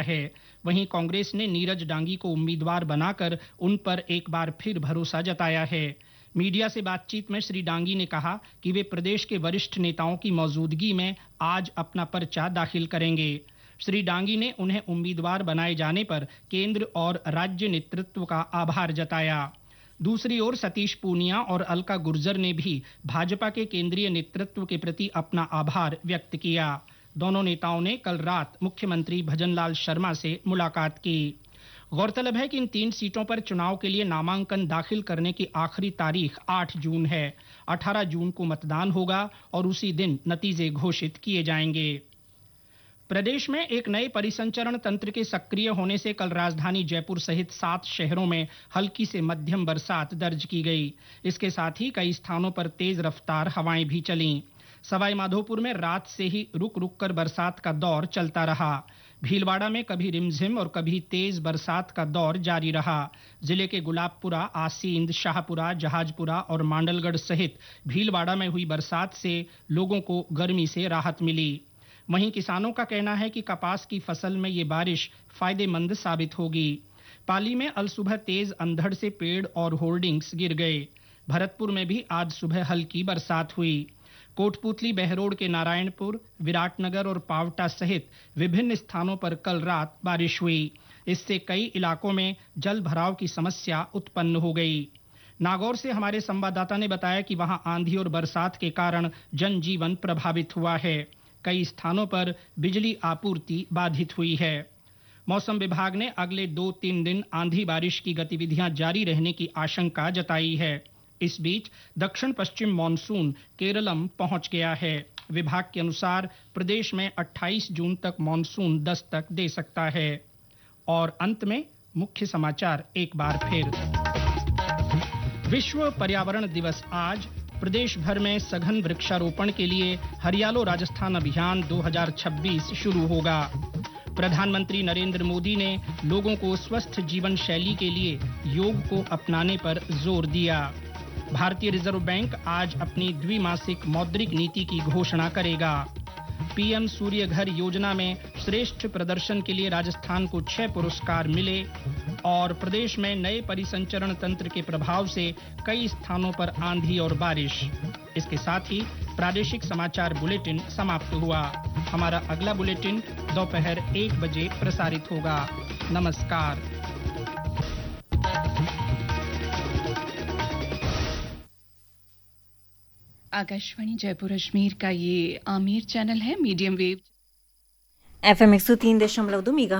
है। वहीं कांग्रेस ने नीरज डांगी को उम्मीदवार बनाकर उन पर एक बार फिर भरोसा जताया है। मीडिया से बातचीत में श्री डांगी ने कहा कि वे प्रदेश के वरिष्ठ नेताओं की मौजूदगी में आज अपना पर्चा दाखिल करेंगे। श्री डांगी ने उन्हें उम्मीदवार बनाए जाने पर केंद्र और राज्य नेतृत्व का आभार जताया। दूसरी ओर सतीश पूनिया और अलका गुर्जर ने भी भाजपा के केंद्रीय नेतृत्व के प्रति अपना आभार व्यक्त किया। दोनों नेताओं ने कल रात मुख्यमंत्री भजनलाल शर्मा से मुलाकात की। गौरतलब है कि इन 3 सीटों पर चुनाव के लिए नामांकन दाखिल करने की आखिरी तारीख 8 जून है। 18 जून को मतदान होगा और उसी दिन नतीजे घोषित किए जाएंगे। प्रदेश में एक नए परिसंचरण तंत्र के सक्रिय होने से कल राजधानी जयपुर सहित 7 शहरों में हल्की से मध्यम बरसात दर्ज की गई। इसके साथ ही कई स्थानों पर तेज रफ्तार हवाएं भी चलीं। सवाई माधोपुर में रात से ही रुक रुक कर बरसात का दौर चलता रहा। भीलवाड़ा में कभी रिमझिम और कभी तेज बरसात का दौर जारी रहा। जिले के गुलाबपुरा, आसींद, शाहपुरा, जहाजपुरा और मांडलगढ़ सहित भीलवाड़ा में हुई बरसात से लोगों को गर्मी से राहत मिली। वहीं किसानों का कहना है कि कपास की फसल में ये बारिश फायदेमंद साबित होगी। पाली में अल सुबह तेज अंधड़ से पेड़ और होर्डिंग्स गिर गए। भरतपुर में भी आज सुबह हल्की बरसात हुई। कोटपूतली, बहरोड के नारायणपुर, विराटनगर और पावटा सहित विभिन्न स्थानों पर कल रात बारिश हुई। इससे कई इलाकों में जल भराव की समस्या उत्पन्न हो गई। नागौर से हमारे संवाददाता ने बताया कि वहां आंधी और बरसात के कारण जनजीवन प्रभावित हुआ है। कई स्थानों पर बिजली आपूर्ति बाधित हुई है। मौसम विभाग ने अगले 2-3 दिन आंधी बारिश की गतिविधियां जारी रहने की आशंका जताई है। इस बीच दक्षिण पश्चिम मानसून केरलम पहुंच गया है। विभाग के अनुसार प्रदेश में 28 जून तक मानसून दस्तक दे सकता है। और अंत में मुख्य समाचार एक बार फिर। विश्व पर्यावरण दिवस आज। प्रदेश भर में सघन वृक्षारोपण के लिए हरियालो राजस्थान अभियान 2026 शुरू होगा। प्रधानमंत्री नरेंद्र मोदी ने लोगों को स्वस्थ जीवन शैली के लिए योग को अपनाने पर जोर दिया। भारतीय रिजर्व बैंक आज अपनी द्विमासिक मौद्रिक नीति की घोषणा करेगा। पीएम सूर्य घर योजना में श्रेष्ठ प्रदर्शन के लिए राजस्थान को 6 पुरस्कार मिले। और प्रदेश में नए परिसंचरण तंत्र के प्रभाव से कई स्थानों पर आंधी और बारिश। इसके साथ ही प्रादेशिक समाचार बुलेटिन समाप्त हुआ। हमारा अगला बुलेटिन दोपहर 1 बजे प्रसारित होगा। नमस्कार। आकाशवाणी जयपुर अजमेर का ये आमिर चैनल है। Medium wave FM 103.2 mega